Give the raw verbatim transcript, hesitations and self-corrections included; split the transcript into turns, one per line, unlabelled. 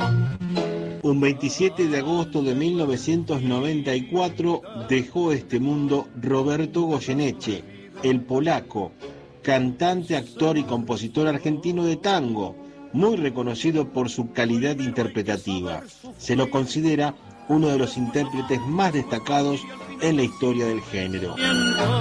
Un veintisiete de agosto de mil novecientos noventa y cuatro dejó este mundo Roberto Goyeneche, el polaco, cantante, actor y compositor argentino de tango, muy reconocido por su calidad interpretativa. Se lo considera uno de los intérpretes más destacados en la historia del género.